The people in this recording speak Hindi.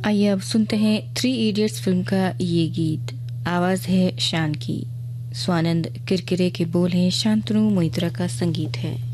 आइए अब सुनते हैं थ्री इडियट्स फिल्म का ये गीत। आवाज है शान की, स्वानंद किरकिरे के बोल हैं, शांतनु मोहित्रा का संगीत है।